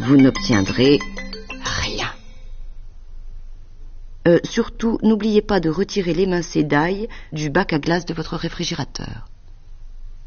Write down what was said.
vous n'obtiendrez rien. Surtout, n'oubliez pas de retirer l'émincé d'ail du bac à glace de votre réfrigérateur.